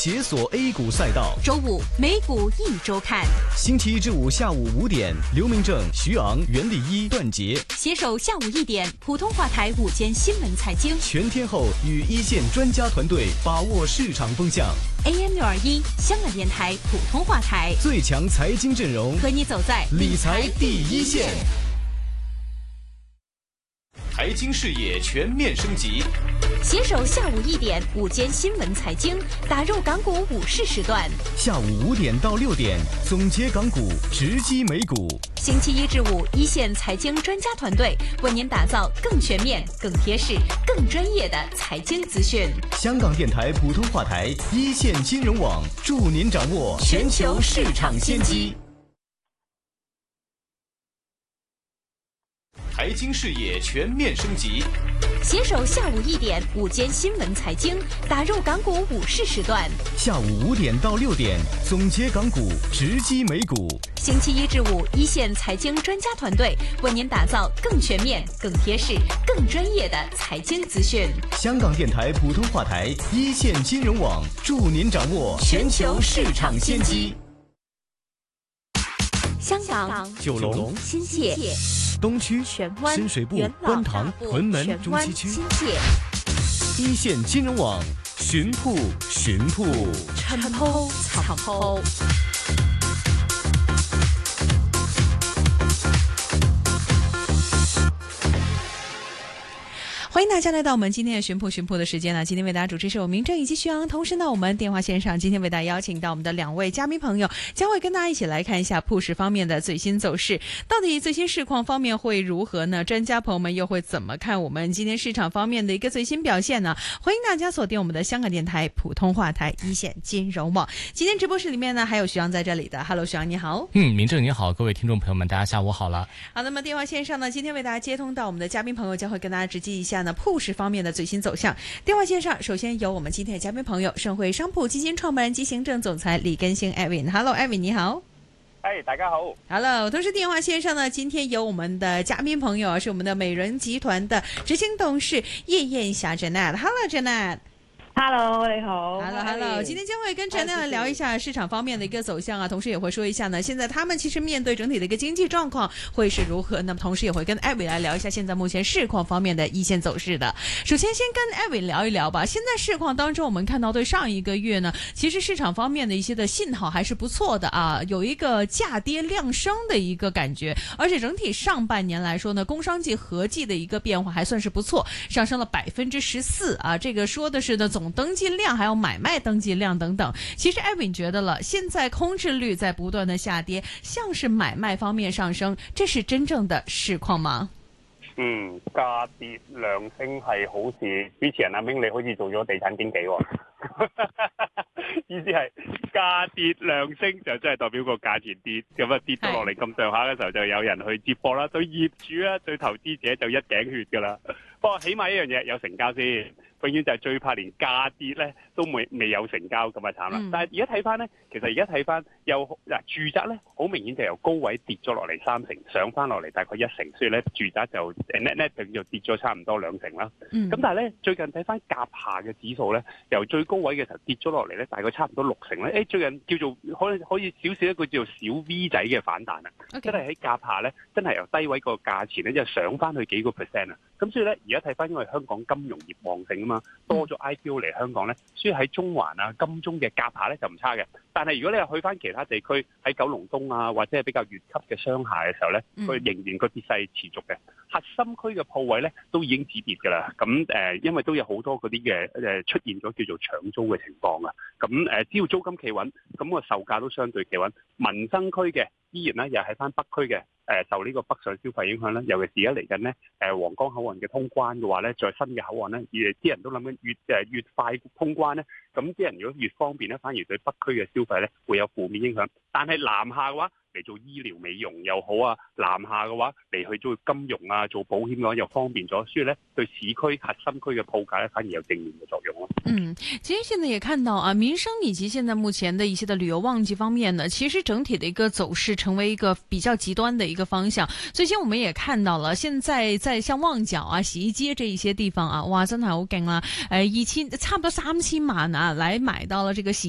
解锁 A 股赛道。 周五美股一周看， 星期一至五下午5点，刘明正、徐昂、袁立一、段杰携手下午1点，普通话台午间新闻财经， 全天候与一线专家团队把握市场风向。 AM621香港电台普通话台， 最强财经阵容， 和你走在理财第一线。财经视野全面升级， 携手下午1点午间新闻财经，打入港股午市时段。 下午5点到6点，总结港股，直击美股。 星期一至五，一线财经专家团队为您打造更全面、更贴市、更专业的财经资讯。 香港电台普通话台，一线金融网，助您掌握全球市场先机。财经视野全面升级， 携手下午1点午间新闻财经，打入港股午市时段。 下午5点到6点，总结港股，直击美股。 星期一至五，一线财经专家团队为您打造更全面、更贴市、更专业的财经资讯。 香港电台普通话台，一线金融网，助您掌握全球市场先机。 香港、 九龙、 新界、 东区、 荃湾、 深水埗、 元朗、 观塘、屯门、中西区， 新界一线金融网，寻铺、 陈鋪、草鋪。欢迎大家来到我们今天的寻铺的时间呢。今天为大家主持是我明正以及徐昂，同时呢，我们电话线上今天为大家邀请到我们的2位嘉宾朋友，将会跟大家一起来看一下铺市方面的最新走势，到底最新市况方面会如何呢？专家朋友们又会怎么看我们今天市场方面的一个最新表现呢？欢迎大家锁定我们的香港电台普通话台一线金融网。今天直播室里面呢，还有徐昂在这里的。Hello， 徐昂你好。 明正你好，各位听众朋友们，大家下午好了。 好，那么电话线上呢，今天为大家接通到我们的嘉宾朋友，将会跟大家直击一下呢铺市方面的最新走向。电话线上首先有我们今天的嘉宾朋友，盛汇商铺基金创办人及行政总裁李根兴 Evan。Hello Evan 你好。 大家好。 Hello， 同时电话线上呢，今天有我们的嘉宾朋友是我们的美人集团的执行董事叶燕霞 Janet。Hello Janet。Hello， 你好。 Hello， 今天将会跟 Janet 聊一下市场方面的一个走向啊，同时也会说一下呢，现在他们其实面对整体的一个经济状况会是如何。那么同时也会跟 Evan 来聊一下现在目前市况方面的一线走势的。首先先跟 Evan 聊一聊吧。现在市况当中，我们看到对上一个月呢，其实市场方面的一些的信号还是不错的啊，有一个价跌量升的一个感觉，而且整体上半年来说呢，工商季合计的一个变化还算是不错，上升了14%啊。这个说的是呢总登记量还有买卖登记量等等。其实艾文觉得了，现在空置率在不断的下跌，像是買賣方面上升，這是真正的市況嗎？ 價跌量升係好事。主持人阿明你好似做咗地產經紀喎。意思係價跌量升就真係代表個價錢跌，咁跌到落嚟咁上下嘅時候就有人去接貨啦。對業主啊，對投資者就一頸血㗎啦。不過起碼一樣嘢有成交先。永遠就係最怕連價跌咧都未有成交咁啊慘啦！但係而家睇翻咧，其實而家睇翻有住宅咧，好明顯就由高位跌咗落嚟3成，上翻落嚟大概1成，所以咧住宅就net 就跌咗差唔多2成啦。咁但係咧最近睇翻甲下嘅指數咧，由最高位嘅時候跌咗落嚟咧，大概差唔多6成咧。最近叫做可以少少一個叫做小 V 仔嘅反彈啊！真係喺甲下咧，真係由低位個價錢咧，就上翻去幾個 percent 啊！咁所以咧而家睇翻，因為香港金融業旺盛啊嘛，多咗 IPO 嚟香港咧，所以喺中環啊、金鐘嘅甲下咧就唔差嘅。但係如果你係去翻其他地區，喺九龍東啊或者係比較乙級嘅商廈嘅時候咧，佢仍然個跌勢持續嘅。核心區嘅鋪位咧都已經止跌㗎啦。咁因為都有好多嗰啲嘅出現咗叫做搶租嘅情況啊。咁只要租金企穩，咁個售價都相對企穩。民生區嘅依然咧又喺翻北區嘅。受呢個北上消費影響咧，尤其是而家嚟緊咧，皇崗口岸嘅通關嘅話咧，再新嘅口岸咧，啲人都諗緊越快通關咧，咁啲人如果越方便咧，反而對北區嘅消費咧會有負面影響。但係南下嘅話，嚟做醫療美容又好啊，南下嘅話嚟去做金融啊、做保險嘅話又方便咗，所以咧對市區核心區嘅鋪價咧反而有正面嘅作用咯。 其實現在也看到啊，民生以及現在目前的一些的旅遊旺季方面呢，其實整體的一個走勢成為一個比較極端的一個方向。最近我們也看到了，現在在像旺角啊、洗衣街這一些地方啊，哇，真係好勁啦！差不多3000萬啊，來買到了這個洗